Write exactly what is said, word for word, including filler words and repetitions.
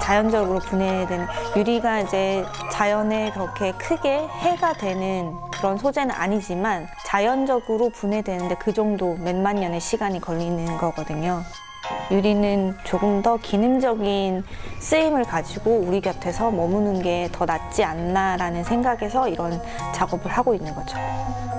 자연적으로 분해되는, 유리가 이제 자연에 그렇게 크게 해가 되는 그런 소재는 아니지만 자연적으로 분해되는데 그 정도 몇만 년의 시간이 걸리는 거거든요. 유리는 조금 더 기능적인 쓰임을 가지고 우리 곁에서 머무는 게 더 낫지 않나라는 생각에서 이런 작업을 하고 있는 거죠.